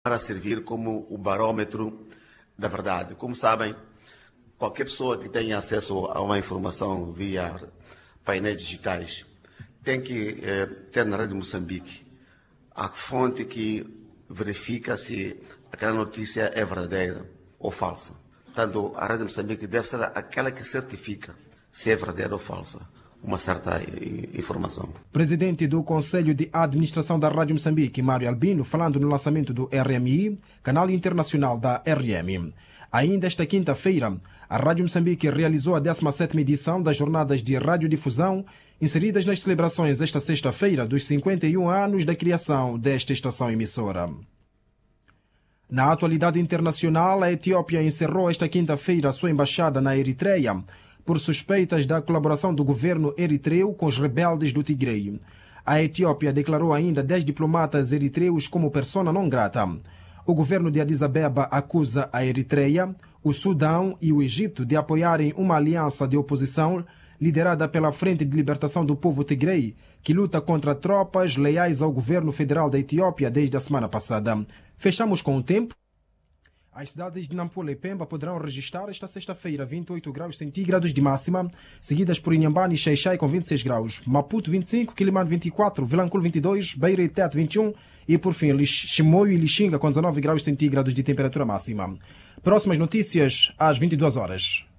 para servir como o barómetro da verdade. Como sabem, qualquer pessoa que tenha acesso a uma informação via painéis digitais tem que ter na Rádio Moçambique a fonte que verifica se aquela notícia é verdadeira ou falsa. Portanto, a Rádio Moçambique deve ser aquela que certifica se é verdadeira ou falsa uma certa informação. Presidente do Conselho de Administração da Rádio Moçambique, Mário Albino, falando no lançamento do RMI, canal internacional da RM. Ainda esta quinta-feira, a Rádio Moçambique realizou a 17ª edição das Jornadas de Radiodifusão, inseridas nas celebrações esta sexta-feira dos 51 anos da criação desta estação emissora. Na atualidade internacional, a Etiópia encerrou esta quinta-feira a sua embaixada na Eritreia por suspeitas da colaboração do governo eritreu com os rebeldes do Tigre. A Etiópia declarou ainda 10 diplomatas eritreus como persona não grata. O governo de Addis Abeba acusa a Eritreia, o Sudão e o Egito de apoiarem uma aliança de oposição liderada pela Frente de Libertação do Povo Tigrei, que luta contra tropas leais ao governo federal da Etiópia desde a semana passada. Fechamos com o tempo. As cidades de Nampula e Pemba poderão registrar esta sexta-feira 28 graus centígrados de máxima, seguidas por Inhambane e Xai-Xai com 26 graus, Maputo 25, Quilimane 24, Vilanculo 22, Beira e Tete 21 e, por fim, Chimoio e Lixinga com 19 graus centígrados de temperatura máxima. Próximas notícias às 22 horas.